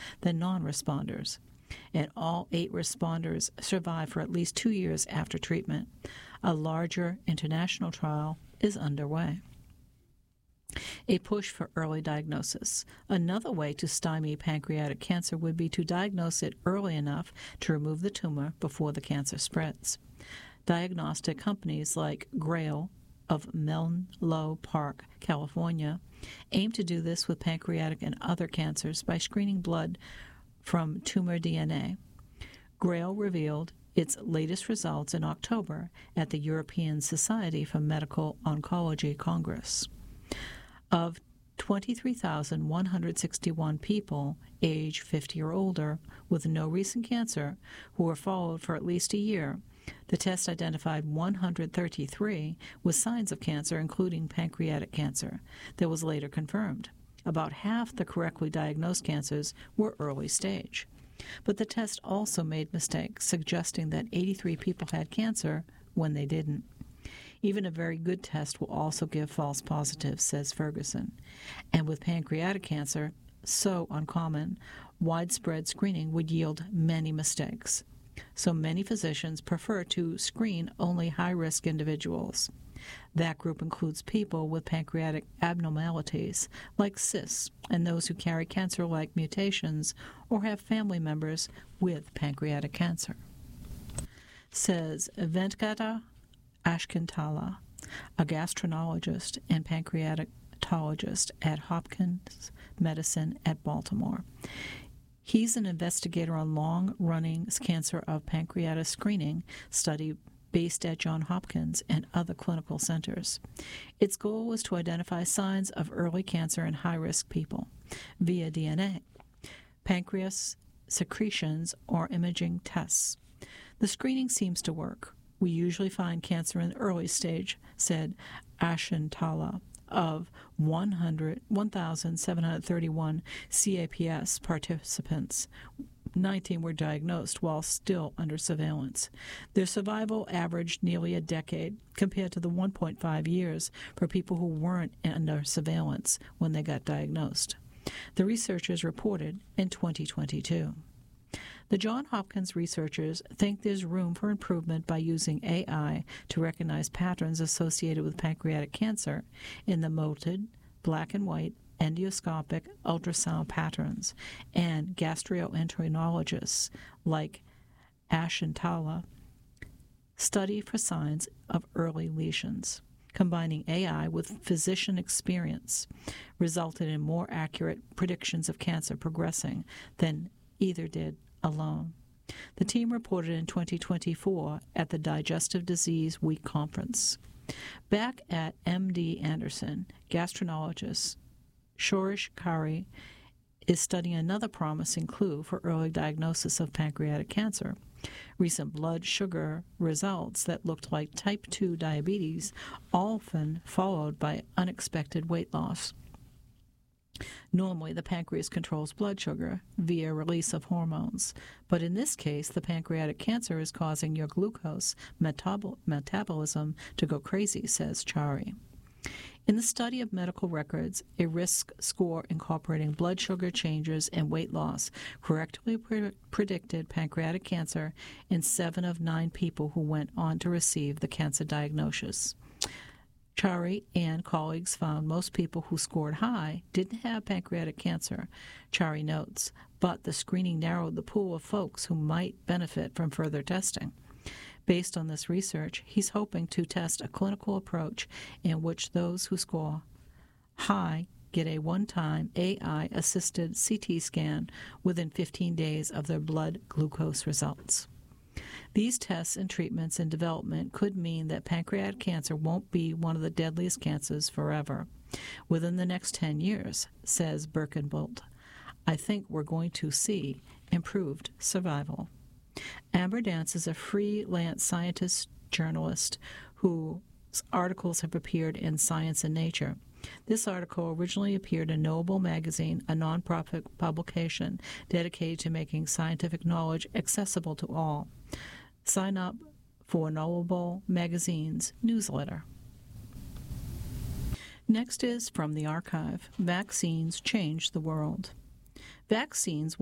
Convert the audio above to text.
than non-responders, and all 8 responders survived for at least 2 years after treatment. A larger international trial is underway. A push for early diagnosis. Another way to stymie pancreatic cancer would be to diagnose it early enough to remove the tumor before the cancer spreads. Diagnostic companies like Grail of Menlo Park, California, aim to do this with pancreatic and other cancers by screening blood from tumor DNA. Grail revealed its latest results in October at the European Society for Medical Oncology Congress. Of 23,161 people age 50 or older with no recent cancer who were followed for at least a year, the test identified 133 with signs of cancer, including pancreatic cancer, that was later confirmed. About half the correctly diagnosed cancers were early stage. But the test also made mistakes, suggesting that 83 people had cancer when they didn't. Even a very good test will also give false positives, says Ferguson. And with pancreatic cancer, so uncommon, widespread screening would yield many mistakes. So many physicians prefer to screen only high-risk individuals. That group includes people with pancreatic abnormalities, like cysts, and those who carry cancer-like mutations or have family members with pancreatic cancer. Says Venkata Ashkantala, a gastroenterologist and pancreatologist at Hopkins Medicine at Baltimore. He's an investigator on long-running cancer of pancreatic screening study based at Johns Hopkins and other clinical centers. Its goal was to identify signs of early cancer in high-risk people via DNA, pancreas secretions, or imaging tests. The screening seems to work. We usually find cancer in the early stage, said Ashantala, of 1,731 CAPS participants. 19 were diagnosed while still under surveillance. Their survival averaged nearly a decade, compared to the 1.5 years for people who weren't under surveillance when they got diagnosed. The researchers reported in 2022. The Johns Hopkins researchers think there's room for improvement by using AI to recognize patterns associated with pancreatic cancer in the molded, black and white, endoscopic ultrasound patterns, and gastroenterologists like Ashantala study for signs of early lesions. Combining AI with physician experience resulted in more accurate predictions of cancer progressing than either did alone. The team reported in 2024 at the Digestive Disease Week conference. Back at MD Anderson, gastroenterologist Shoresh Kari is studying another promising clue for early diagnosis of pancreatic cancer. Recent blood sugar results that looked like type 2 diabetes, often followed by unexpected weight loss. Normally, the pancreas controls blood sugar via release of hormones, but in this case, the pancreatic cancer is causing your glucose metabolism to go crazy, says Chari. In the study of medical records, a risk score incorporating blood sugar changes and weight loss correctly predicted pancreatic cancer in 7 of 9 people who went on to receive the cancer diagnosis. Chari and colleagues found most people who scored high didn't have pancreatic cancer, Chari notes, but the screening narrowed the pool of folks who might benefit from further testing. Based on this research, he's hoping to test a clinical approach in which those who score high get a one-time AI-assisted CT scan within 15 days of their blood glucose results. These tests and treatments in development could mean that pancreatic cancer won't be one of the deadliest cancers forever. Within the next 10 years, says Birkenbolt, I think we're going to see improved survival. Amber Dance is a freelance scientist journalist whose articles have appeared in Science and Nature. This article originally appeared in Knowable Magazine, a nonprofit publication dedicated to making scientific knowledge accessible to all. Sign up for Knowable Magazine's newsletter. Next is from the archive. Vaccines change the world. Vaccines